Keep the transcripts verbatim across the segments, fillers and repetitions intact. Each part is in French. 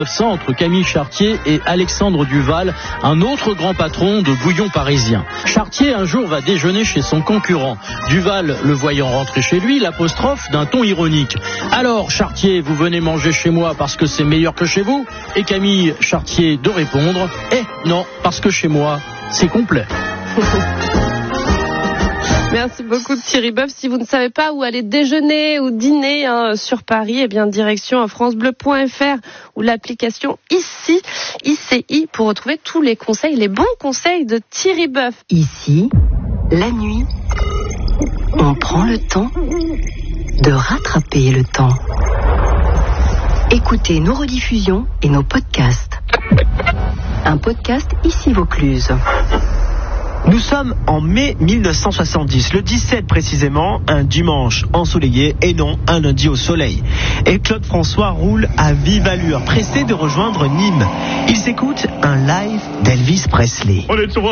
Entre Camille Chartier et Alexandre Duval, un autre grand patron de bouillon parisien. Chartier un jour va déjeuner chez son concurrent. Duval, le voyant rentrer chez lui, l'apostrophe d'un ton ironique. Alors Chartier, vous venez manger chez moi parce que c'est meilleur que chez vous? Et Camille Chartier de répondre, eh non, parce que chez moi, c'est complet. Merci beaucoup Thierry Boeuf. Si vous ne savez pas où aller déjeuner ou dîner hein, sur Paris, eh bien direction francebleu point f r ou l'application Ici, I C I, pour retrouver tous les conseils, les bons conseils de Thierry Boeuf. Ici, la nuit, on prend le temps de rattraper le temps. Écoutez nos rediffusions et nos podcasts. Un podcast Ici Vaucluse. Nous sommes en mai mille neuf cent soixante-dix, le dix-sept précisément, un dimanche ensoleillé et non un lundi au soleil. Et Claude François roule à vive allure, pressé de rejoindre Nîmes. Il s'écoute un live d'Elvis Presley.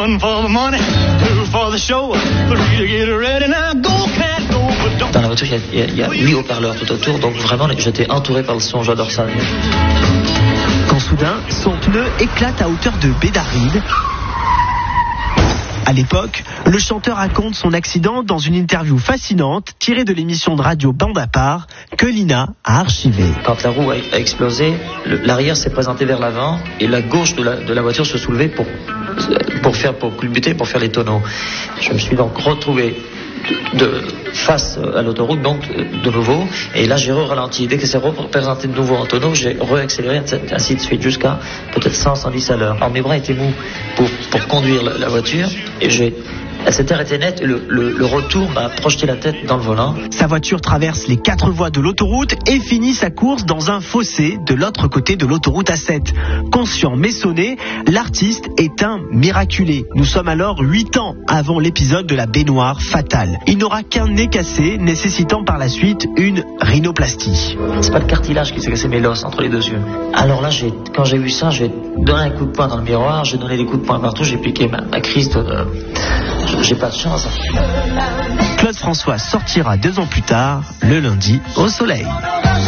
Dans la voiture, il y a, il y a huit haut-parleurs tout autour, donc vraiment j'étais entouré par le son, j'adore ça. Quand soudain, son pneu éclate à hauteur de Bédaride. À l'époque, le chanteur raconte son accident dans une interview fascinante tirée de l'émission de radio Bande à part que Lina a archivée. Quand la roue a, a explosé, le, l'arrière s'est présenté vers l'avant et la gauche de la, de la voiture se soulevait pour, pour faire, pour culbuter, pour faire les tonneaux. Je me suis donc retrouvé de, de face à l'autoroute, donc de nouveau, et là j'ai re-ralenti. Dès que c'est représenté de nouveau en tonneau, j'ai re-accéléré, ainsi de suite, jusqu'à peut-être cent à cent dix à l'heure. Alors mes bras étaient mous pour, pour conduire la, la voiture, et j'ai... Cette heure était nette et le, le, le retour m'a projeté la tête dans le volant. Sa voiture traverse les quatre voies de l'autoroute et finit sa course dans un fossé de l'autre côté de l'autoroute A sept. Conscient mais sonné, l'artiste est un miraculé. Nous sommes alors huit ans avant l'épisode de la baignoire fatale. Il n'aura qu'un nez cassé, nécessitant par la suite une rhinoplastie. C'est pas le cartilage qui s'est cassé, mais l'os entre les deux yeux. Alors là, j'ai, quand j'ai vu ça, j'ai donné un coup de poing dans le miroir, j'ai donné des coups de poing partout, j'ai piqué ma, ma crise de... Euh, J'ai pas de chance. Claude François sortira deux ans plus tard, le lundi, au soleil.